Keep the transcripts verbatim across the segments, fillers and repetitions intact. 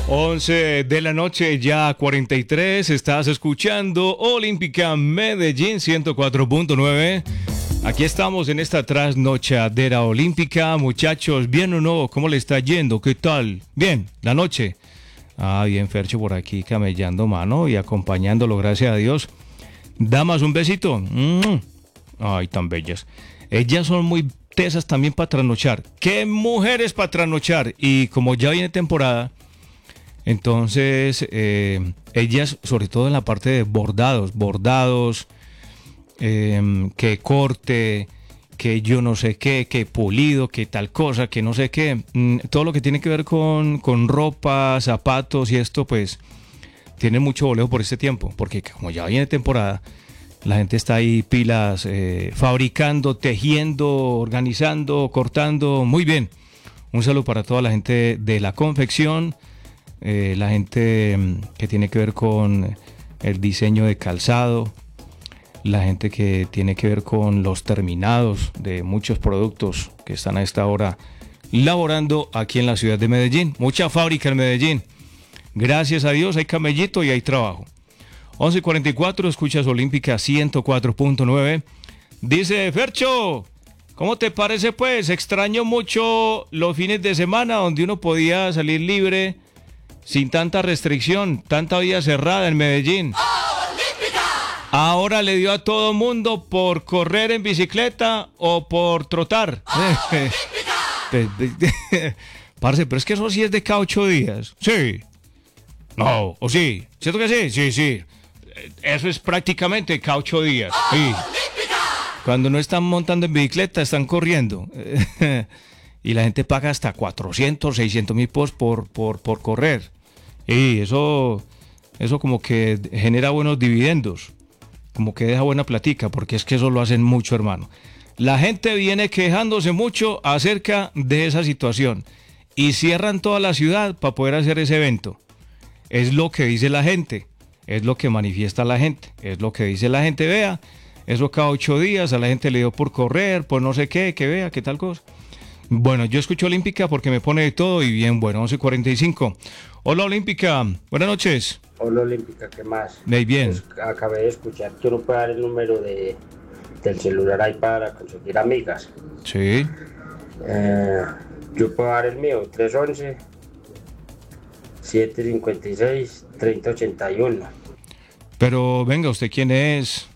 once de la noche, ya cuarenta y tres, estás escuchando Olímpica Medellín ciento cuatro punto nueve. Aquí estamos en esta trasnochadera olímpica. Muchachos, ¿bien o no? ¿Cómo le está yendo? ¿Qué tal? ¿Bien? ¿La noche? Ah, bien, Fercho por aquí camellando mano y acompañándolo, gracias a Dios. Damas, un besito. Mm. Ay, tan bellas. Ellas son muy tesas también para trasnochar. ¡Qué mujeres para trasnochar! Y como ya viene temporada, entonces eh, ellas, sobre todo en la parte de bordados, bordados, eh, que corte, que yo no sé qué, que pulido, que tal cosa, que no sé qué, mm, todo lo que tiene que ver con, con ropa, zapatos y esto, pues tiene mucho voleo por este tiempo, porque como ya viene temporada, la gente está ahí pilas, eh, fabricando, tejiendo, organizando, cortando, muy bien. Un saludo para toda la gente de la confección, eh, la gente mm, que tiene que ver con el diseño de calzado, la gente que tiene que ver con los terminados de muchos productos que están a esta hora laborando aquí en la ciudad de Medellín. Mucha fábrica en Medellín. Gracias a Dios hay camellito y hay trabajo. once cuarenta y cuatro, escuchas Olímpica ciento cuatro punto nueve. Dice Fercho, ¿cómo te parece pues? Extraño mucho los fines de semana donde uno podía salir libre sin tanta restricción, tanta vía cerrada en Medellín. Ahora le dio a todo mundo por correr en bicicleta o por trotar. Parce, pero es que eso sí es de cada ocho días. Sí. No, o sí. ¿Cierto que sí? Sí, sí. Eso es prácticamente cada ocho días. Sí. Cuando no están montando en bicicleta, están corriendo. Y la gente paga hasta cuatrocientos, seiscientos mil pesos por, por, por correr. Y eso, eso como que genera buenos dividendos. Como que deja buena platica, porque es que eso lo hacen mucho, hermano. La gente viene quejándose mucho acerca de esa situación y cierran toda la ciudad para poder hacer ese evento. Es lo que dice la gente, es lo que manifiesta la gente, es lo que dice la gente. Vea, eso cada ocho días a la gente le dio por correr, por no sé qué, que vea, qué tal cosa. Bueno, yo escucho Olímpica porque me pone de todo y bien, bueno, once cuarenta y cinco. Hola Olímpica, buenas noches. Hola Olímpica, ¿qué más? Muy bien. Pues acabé de escuchar que uno puede dar el número de, del celular ahí para conseguir amigas. Sí. Eh, yo puedo dar el mío, tres once, siete cincuenta y seis, treinta ochenta y uno. Pero venga, ¿usted quién es?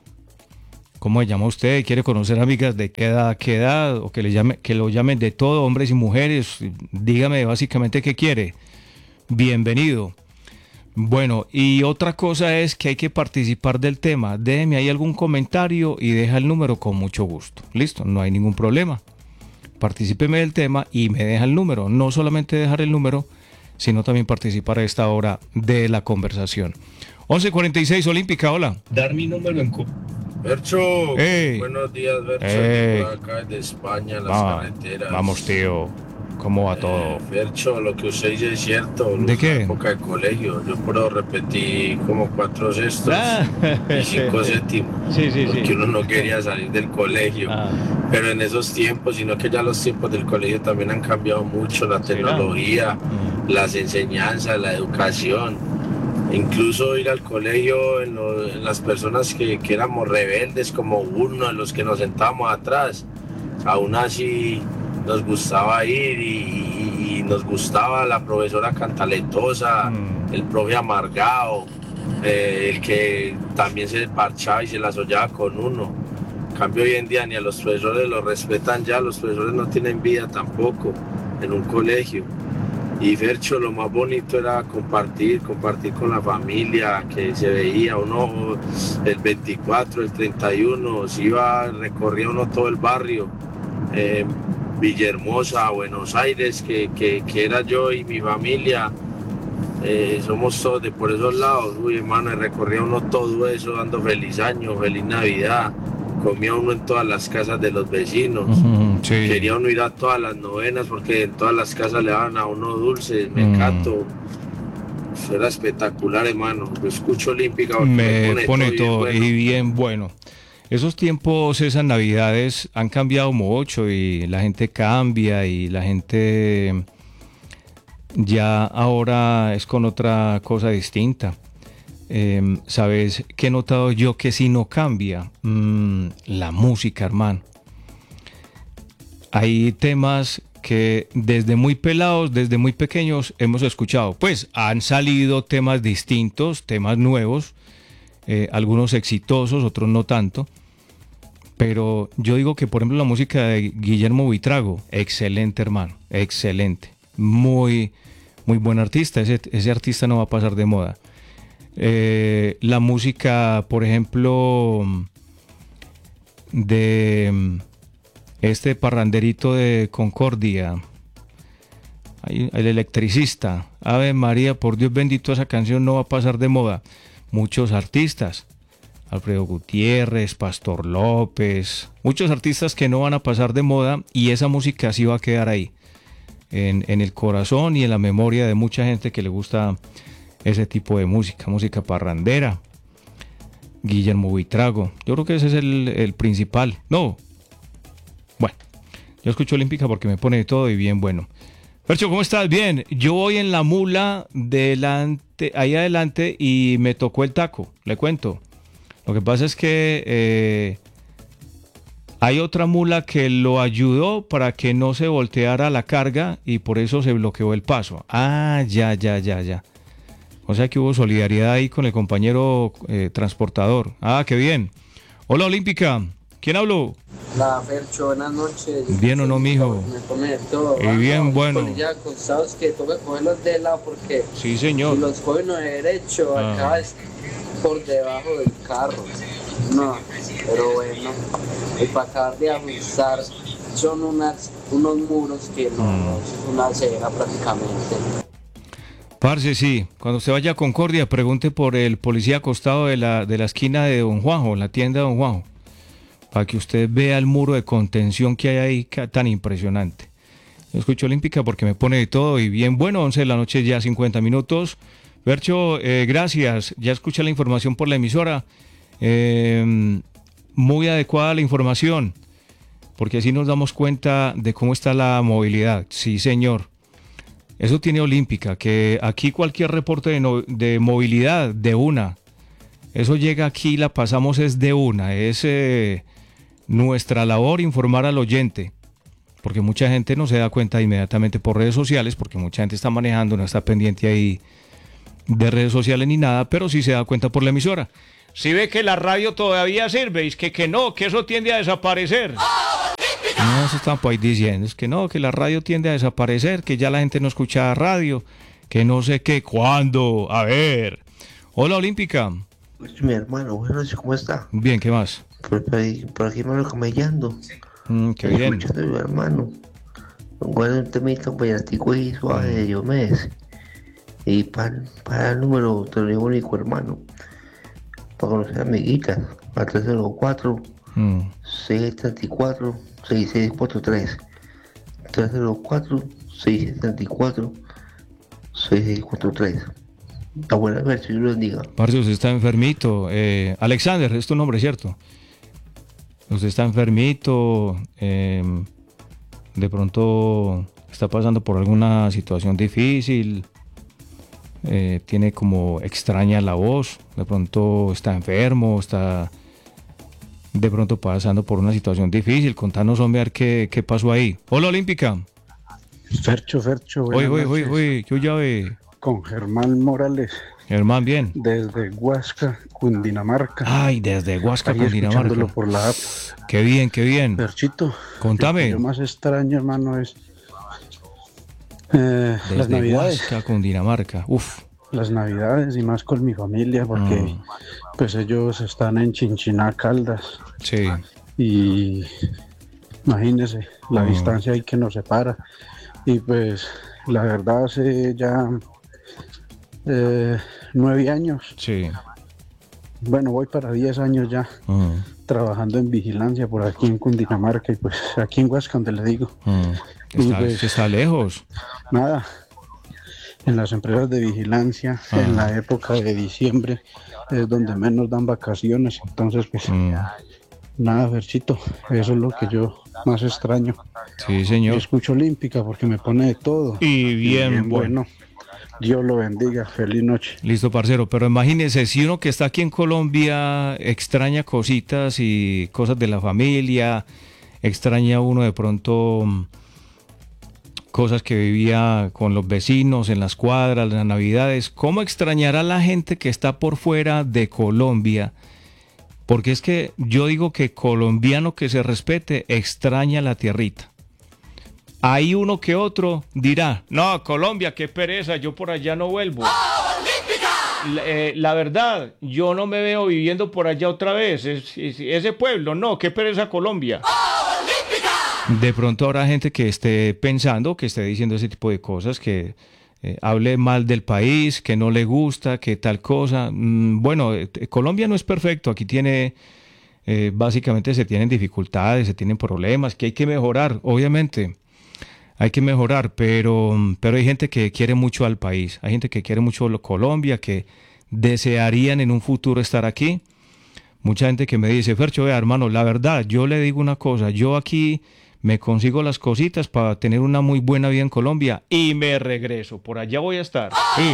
¿Cómo se llama usted? ¿Quiere conocer amigas de qué edad, qué edad? O que, le llame, que lo llamen de todo, hombres y mujeres. Dígame básicamente qué quiere. Bienvenido. Bueno, y otra cosa es que hay que participar del tema. Déjeme ahí algún comentario y deja el número con mucho gusto. Listo, no hay ningún problema. Particípeme del tema y me deja el número. No solamente dejar el número, sino también participar a esta hora de la conversación. once cuarenta y seis, Olímpica, hola. Dar mi número en... Bercho, hey. Buenos días, Bercho. Hey. Acá de España, las Va, carreteras. Vamos, tío. ¿Cómo va todo? Eh, Fercho, lo que usted dice es cierto. ¿De qué? En época de colegio, yo puedo repetir como cuatro sextos Ah. y cinco séptimos. Sí, sí, porque sí. uno no quería salir del colegio. Ah. Pero en esos tiempos, sino que ya los tiempos del colegio también han cambiado mucho. La tecnología, Mm. las enseñanzas, la educación. Incluso ir al colegio, en, lo, en las personas que, que éramos rebeldes como uno, en los que nos sentábamos atrás, aún así nos gustaba ir y, y, y nos gustaba la profesora cantaletosa, Mm. el profe amargado, eh, el que también se parchaba y se las hollaba con uno. En cambio hoy en día ni a los profesores los respetan ya, los profesores no tienen vida tampoco en un colegio. Y Fercho, lo más bonito era compartir, compartir con la familia, que se veía uno el veinticuatro, el treinta y uno, se iba, recorría uno todo el barrio, eh, Villahermosa, Buenos Aires, que, que, que era yo y mi familia, eh, somos todos de por esos lados. Uy, hermano, recorría uno todo eso, dando feliz año, feliz Navidad, comía uno en todas las casas de los vecinos. Uh-huh, sí. Quería uno ir a todas las novenas porque en todas las casas le daban a uno dulces, mecato. Mm. Eso era espectacular, hermano. Yo escucho Olímpica. Me, me pone, pone todo, todo bien bueno. Y bien bueno. Esos tiempos, esas navidades han cambiado mucho y la gente cambia y la gente ya ahora es con otra cosa distinta. Eh, ¿Sabes qué he notado yo que sí no cambia? Mm, la música, hermano. Hay temas que desde muy pelados, desde muy pequeños hemos escuchado. Pues han salido temas distintos, temas nuevos, eh, algunos exitosos, otros no tanto. Pero yo digo que, por ejemplo, la música de Guillermo Buitrago, excelente, hermano, excelente. Muy, muy buen artista. Ese, ese artista no va a pasar de moda. Eh, la música, por ejemplo, de este parranderito de Concordia, el electricista, Ave María, por Dios bendito, esa canción no va a pasar de moda. Muchos artistas, Alfredo Gutiérrez, Pastor López, muchos artistas que no van a pasar de moda, y esa música sí va a quedar ahí, en, en el corazón y en la memoria de mucha gente que le gusta ese tipo de música, música parrandera. Guillermo Buitrago, yo creo que ese es el, el principal. No, bueno, yo escucho Olímpica porque me pone de todo y bien bueno. Fercho, ¿cómo estás? Bien, yo voy en la mula delante, ahí adelante, y me tocó el taco, le cuento. Lo que pasa es que eh, hay otra mula que lo ayudó para que no se volteara la carga y por eso se bloqueó el paso. Ah, ya, ya, ya, ya. O sea que hubo solidaridad ahí con el compañero eh, transportador. Ah, qué bien. Hola, Olímpica. ¿Quién habló? La Fercho, buenas noches. Bien o no, mijo. Me pone de todo. Y bien, bueno. Ya acostados que toca cogerlos de lado porque sí, señor. Si los cogen no derecho, ah. acá es por debajo del carro. No, pero bueno. Y para acabar de ajustar son unas, unos muros que no, mm. es una acera prácticamente. Parce, sí, cuando usted vaya a Concordia, pregunte por el policía acostado de la, de la esquina de Don Juanjo, la tienda de Don Juanjo, para que usted vea el muro de contención que hay ahí tan impresionante. Yo escucho Olímpica porque me pone de todo y bien bueno, once de la noche ya cincuenta minutos. Fercho, eh, gracias, ya escuché la información por la emisora, eh, muy adecuada la información, porque así nos damos cuenta de cómo está la movilidad. Sí, señor. Eso tiene Olímpica, que aquí cualquier reporte de, no, de movilidad, de una, eso llega aquí, la pasamos es de una, es eh, nuestra labor informar al oyente, porque mucha gente no se da cuenta inmediatamente por redes sociales, porque mucha gente está manejando, no está pendiente ahí de redes sociales ni nada, pero sí se da cuenta por la emisora. Si ve que la radio todavía sirve, es que, que no, que eso tiende a desaparecer. No, eso están por ahí diciendo, es que no, que la radio tiende a desaparecer, que ya la gente no escucha radio, que no sé qué, cuándo, a ver. Hola, Olímpica. Pues, mi hermano, buenas noches, ¿cómo está? Bien, ¿qué más? Por, por, aquí, por aquí me lo camellando. Mm, qué bien. Escuchando a mi hermano. Guarda un temita vallenatico y suave de Diomedes. Y para, para el número telefónico, hermano, para conocer amiguitas, a tres cero cuatro, seis siete cuatro, seis seis cuatro tres, tres cero cuatro, seis siete cuatro, seis seis cuatro tres. Abuela, a ver si yo lo bendiga. Parce, usted está enfermito. Eh, Alexander, es tu nombre, ¿cierto? Usted está enfermito, eh, de pronto está pasando por alguna situación difícil, eh, tiene como extraña la voz, de pronto está enfermo, está de pronto pasando por una situación difícil. Contanos, hombre, a ver qué, qué pasó ahí. Hola, Olímpica. Fercho, Fercho. Oye, oye, oye, oye, ¿qué llave? Con Germán Morales. Germán, bien. Desde Huasca, Cundinamarca. Ay, desde Huasca, ahí Cundinamarca. Escuchándolo por la app. Qué bien, qué bien. Ferchito. Contame. Lo que yo más extraño, hermano, es eh, desde las navidades. Huasca, Cundinamarca. Uf. Las navidades y más con mi familia, porque mm. pues ellos están en Chinchiná, Caldas. Sí. Y imagínese la mm. distancia ahí que nos separa. Y pues la verdad hace ya eh, nueve años. Sí. Bueno, voy para diez años ya mm. trabajando en vigilancia por aquí en Cundinamarca y pues aquí en Huasca, donde le digo. Mm. Está, pues, está lejos. Nada. En las empresas de vigilancia, ah. en la época de diciembre, es donde menos dan vacaciones. Entonces, pues, mm. nada, Ferchito, eso es lo que yo más extraño. Sí, señor. Yo escucho Olímpica porque me pone de todo. Y bien, y bien bueno. bueno. Dios lo bendiga, feliz noche. Listo, parcero, pero imagínese, si uno que está aquí en Colombia extraña cositas y cosas de la familia, extraña uno de pronto mm, cosas que vivía con los vecinos en las cuadras, las navidades, ¿cómo extrañará la gente que está por fuera de Colombia? Porque es que yo digo que colombiano que se respete extraña la tierrita. Hay uno que otro dirá, no, Colombia, qué pereza, yo por allá no vuelvo. La, eh, la verdad, yo no me veo viviendo por allá otra vez. Es, es, ese pueblo, no, qué pereza Colombia. De pronto habrá gente que esté pensando, que esté diciendo ese tipo de cosas, que eh, hable mal del país, que no le gusta, que tal cosa. Mm, bueno, eh, Colombia no es perfecto, aquí tiene, eh, básicamente se tienen dificultades, se tienen problemas, que hay que mejorar, obviamente. Hay que mejorar, pero, pero hay gente que quiere mucho al país, hay gente que quiere mucho a Colombia, que desearían en un futuro estar aquí. Mucha gente que me dice, Fercho, vea, hermano, la verdad, yo le digo una cosa, yo aquí me consigo las cositas para tener una muy buena vida en Colombia y me regreso, por allá voy a estar. Sí.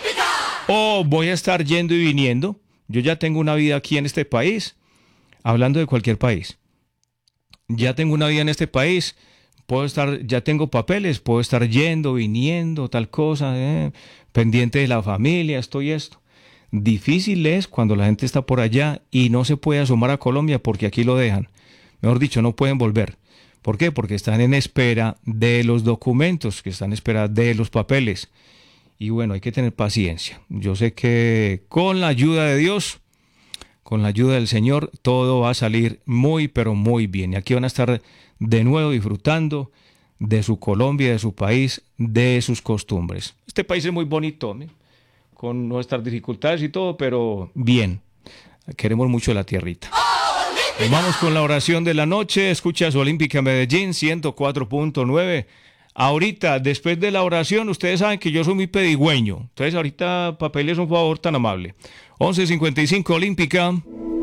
O voy a estar yendo y viniendo, yo ya tengo una vida aquí en este país, hablando de cualquier país. Ya tengo una vida en este país. Puedo estar, ya tengo papeles, puedo estar yendo, viniendo, tal cosa, eh, pendiente de la familia, esto y esto. Difícil es cuando la gente está por allá y no se puede asomar a Colombia porque aquí lo dejan. Mejor dicho, no pueden volver. ¿Por qué? Porque están en espera de los documentos, que están en espera de los papeles. Y bueno, hay que tener paciencia. Yo sé que con la ayuda de Dios, con la ayuda del Señor, todo va a salir muy, pero muy bien. Y aquí van a estar de nuevo disfrutando de su Colombia, de su país, de sus costumbres. Este país es muy bonito, ¿eh? Con nuestras dificultades y todo, pero bien. Queremos mucho la tierrita. Vamos con la oración de la noche. Escucha su Olímpica Medellín ciento cuatro punto nueve. Ahorita, después de la oración, ustedes saben que yo soy muy pedigüeño. Entonces, ahorita, papeles, un favor tan amable. once cincuenta y cinco Olímpica.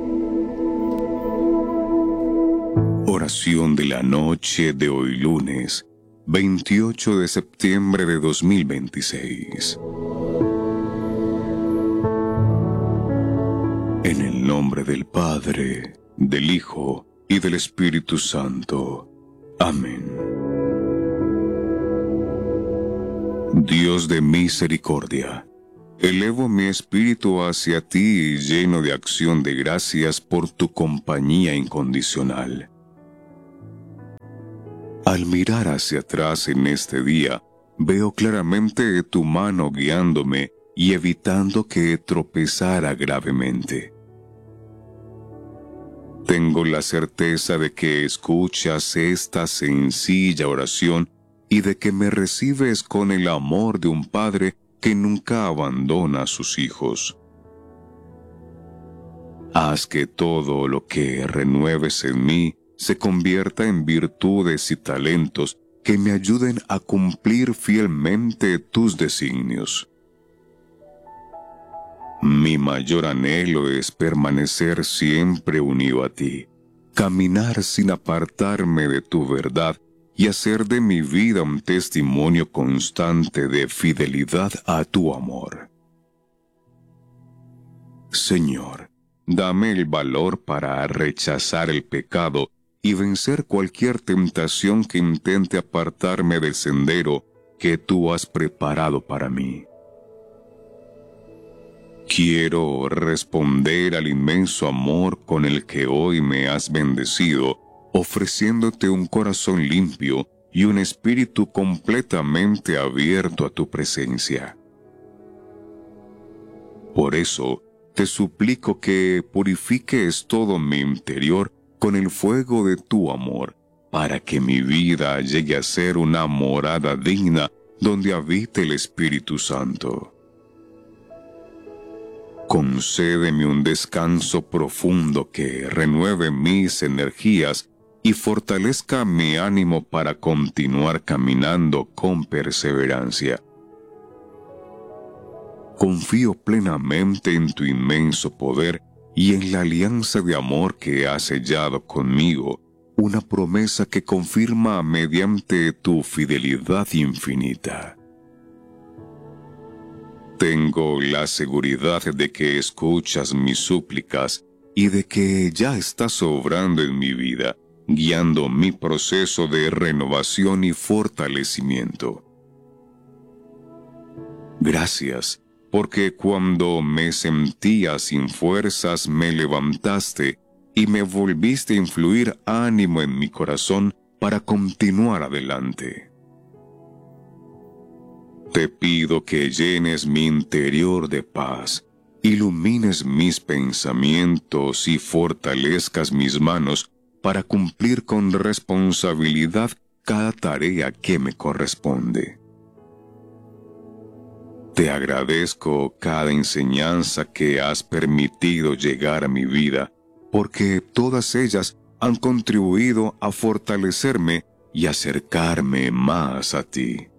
Oración de la noche de hoy lunes, veintiocho de septiembre de dos mil veintiséis. En el nombre del Padre, del Hijo y del Espíritu Santo. Amén. Dios de misericordia, elevo mi espíritu hacia ti lleno de acción de gracias por tu compañía incondicional. Al mirar hacia atrás en este día, veo claramente tu mano guiándome y evitando que tropezara gravemente. Tengo la certeza de que escuchas esta sencilla oración y de que me recibes con el amor de un padre que nunca abandona a sus hijos. Haz que todo lo que renueves en mí se convierta en virtudes y talentos que me ayuden a cumplir fielmente tus designios. Mi mayor anhelo es permanecer siempre unido a ti, caminar sin apartarme de tu verdad y hacer de mi vida un testimonio constante de fidelidad a tu amor. Señor, dame el valor para rechazar el pecado y vencer cualquier tentación que intente apartarme del sendero que tú has preparado para mí. Quiero responder al inmenso amor con el que hoy me has bendecido, ofreciéndote un corazón limpio y un espíritu completamente abierto a tu presencia. Por eso, te suplico que purifiques todo mi interior con el fuego de tu amor, para que mi vida llegue a ser una morada digna donde habite el Espíritu Santo. Concédeme un descanso profundo que renueve mis energías y fortalezca mi ánimo para continuar caminando con perseverancia. Confío plenamente en tu inmenso poder y en la alianza de amor que has sellado conmigo, una promesa que confirma mediante tu fidelidad infinita. Tengo la seguridad de que escuchas mis súplicas y de que ya estás obrando en mi vida, guiando mi proceso de renovación y fortalecimiento. Gracias, porque cuando me sentía sin fuerzas me levantaste y me volviste a influir ánimo en mi corazón para continuar adelante. Te pido que llenes mi interior de paz, ilumines mis pensamientos y fortalezcas mis manos para cumplir con responsabilidad cada tarea que me corresponde. Te agradezco cada enseñanza que has permitido llegar a mi vida, porque todas ellas han contribuido a fortalecerme y acercarme más a ti.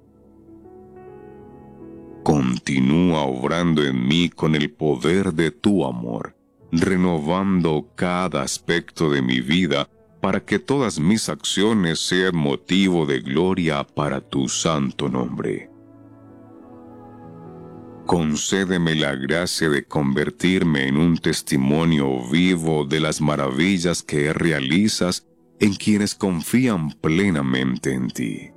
Continúa obrando en mí con el poder de tu amor, renovando cada aspecto de mi vida para que todas mis acciones sean motivo de gloria para tu santo nombre. Concédeme la gracia de convertirme en un testimonio vivo de las maravillas que realizas en quienes confían plenamente en ti.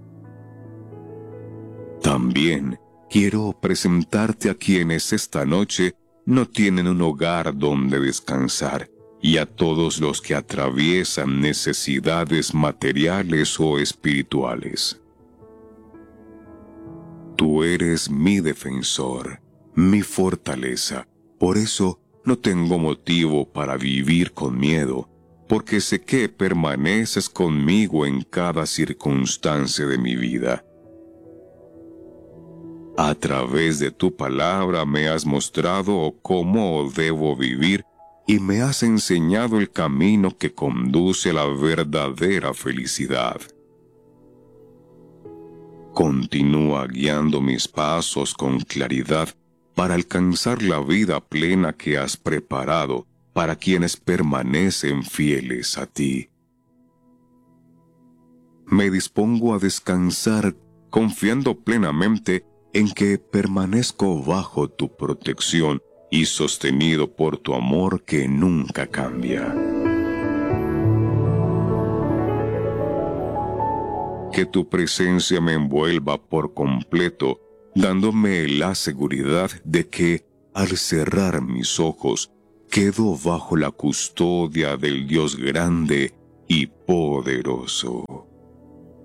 También quiero presentarte a quienes esta noche no tienen un hogar donde descansar y a todos los que atraviesan necesidades materiales o espirituales. Tú eres mi defensor, mi fortaleza. Por eso no tengo motivo para vivir con miedo, porque sé que permaneces conmigo en cada circunstancia de mi vida. A través de tu palabra me has mostrado cómo debo vivir y me has enseñado el camino que conduce a la verdadera felicidad. Continúa guiando mis pasos con claridad para alcanzar la vida plena que has preparado para quienes permanecen fieles a ti. Me dispongo a descansar confiando plenamente en que permanezco bajo tu protección y sostenido por tu amor que nunca cambia. Que tu presencia me envuelva por completo, dándome la seguridad de que, al cerrar mis ojos, quedo bajo la custodia del Dios grande y poderoso.